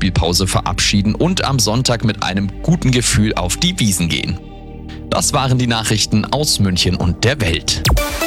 Winterspielpause verabschieden und am Sonntag mit einem guten Gefühl auf die Wiesn gehen. Das waren die Nachrichten aus München und der Welt.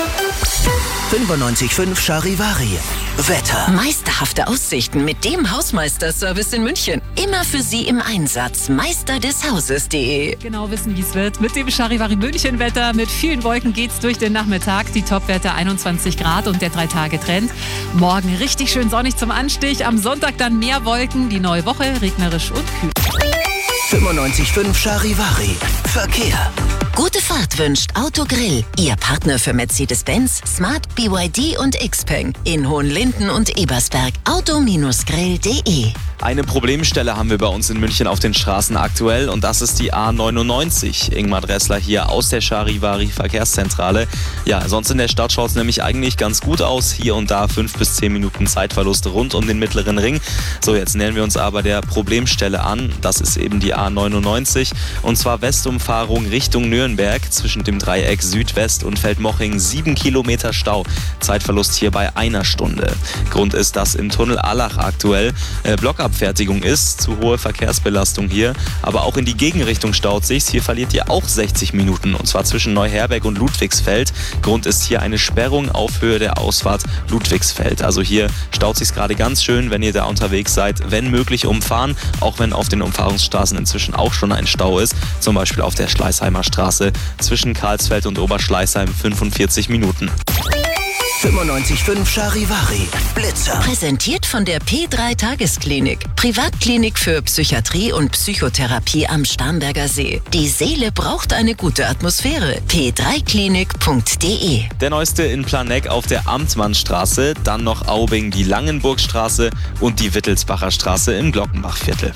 95.5 Charivari. Wetter. Meisterhafte Aussichten mit dem Hausmeisterservice in München. Immer für Sie im Einsatz. Meisterdeshauses.de. Genau wissen, wie es wird. Mit dem Charivari München Wetter. Mit vielen Wolken geht's durch den Nachmittag. Die Topwerte 21 Grad und der 3-Tage-Trend. Morgen richtig schön sonnig zum Anstich. Am Sonntag dann mehr Wolken. Die neue Woche regnerisch und kühl. 95.5 Charivari. Verkehr. Gute Fahrt wünscht Autogrill. Ihr Partner für Mercedes-Benz, Smart, BYD und Xpeng. In Hohenlinden und Ebersberg. Auto-grill.de. Eine Problemstelle haben wir bei uns in München auf den Straßen aktuell und das ist die A99. Ingmar Dressler hier aus der Charivari Verkehrszentrale. Ja, sonst in der Stadt schaut es nämlich eigentlich ganz gut aus. Hier und da 5 bis 10 Minuten Zeitverlust rund um den Mittleren Ring. So, jetzt nähern wir uns aber der Problemstelle an. Das ist eben die A99 und zwar Westumfahrung Richtung Nürnberg zwischen dem Dreieck Südwest und Feldmoching 7 Kilometer Stau. Zeitverlust hier bei 1 Stunde. Grund ist, dass im Tunnel Allach aktuell Blockabfertigung ist, zu hohe Verkehrsbelastung hier, aber auch in die Gegenrichtung staut sich's. Hier verliert ihr auch 60 Minuten und zwar zwischen Neuherberg und Ludwigsfeld. Grund ist hier eine Sperrung auf Höhe der Ausfahrt Ludwigsfeld. Also hier staut sich's gerade ganz schön, wenn ihr da unterwegs seid. Wenn möglich umfahren, auch wenn auf den Umfahrungsstraßen inzwischen auch schon ein Stau ist, zum Beispiel auf der Schleißheimer Straße zwischen Karlsfeld und Oberschleißheim 45 Minuten. 95.5 Charivari. Blitzer. Präsentiert von der P3 Tagesklinik. Privatklinik für Psychiatrie und Psychotherapie am Starnberger See. Die Seele braucht eine gute Atmosphäre. p3klinik.de. Der neueste in Planegg auf der Amtmannstraße, dann noch Aubing die Langenburgstraße und die Wittelsbacher Straße im Glockenbachviertel.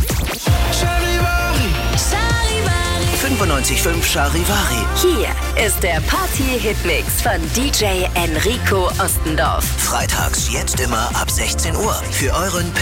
95.5 Charivari. Hier ist der Party-Hitmix von DJ Enrico Ostendorf. Freitags jetzt immer ab 16 Uhr. Für euren